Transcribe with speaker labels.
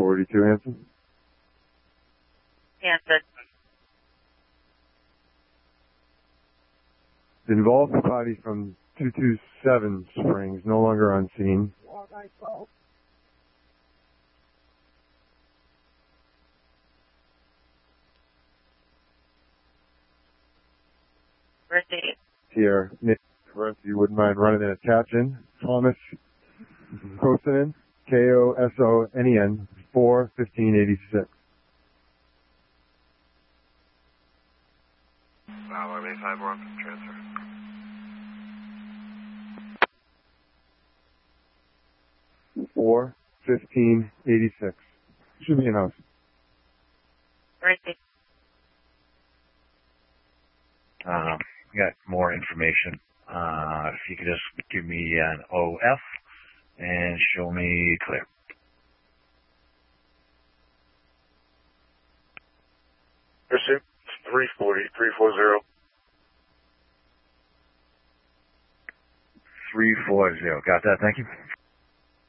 Speaker 1: 482 Hanson.
Speaker 2: Hanson.
Speaker 1: The involved body from 227 Springs, no longer on scene.
Speaker 2: Receive.
Speaker 1: Here, Nick, if you wouldn't mind running an attach in. Thomas Kosonen, Kosonen, 41586.
Speaker 3: Army 5-1, transfer.
Speaker 1: Four 1586. Should be in house.
Speaker 2: Receive.
Speaker 4: We got more information. If you could just give me an OF and show me clear.
Speaker 3: Pursuit 340.
Speaker 4: 340. Got that, thank you.